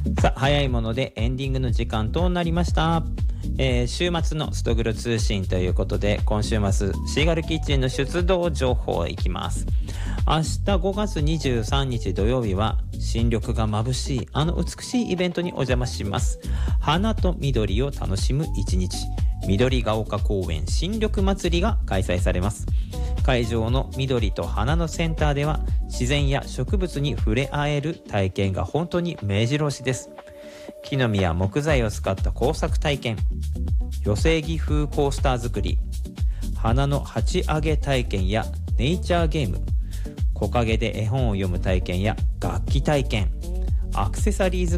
さあ、早いものでエンディングの時間となりました。週末のストグル通信ということで、今週末シーガルキッチンの出動情報いきます。明日5月23日土曜日は新緑が眩しい美しいイベントにお邪魔します。花と緑を楽しむ一日、緑が丘公園新緑祭りが開催されます。会場の緑と花のセンターでは自然や植物に触れ合える体験が本当に目白押しです。木の実や木材を使った工作体験、寄せ木風コースター作り、花の鉢上げ体験やネイチャーゲーム、木陰で絵本を読む体験や楽器体験、アクセサリー作